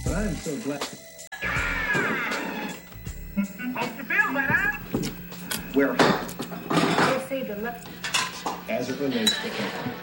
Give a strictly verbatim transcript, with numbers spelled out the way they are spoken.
I'm so glad. Hope you feel better. Where? They say the left. As it relates to him.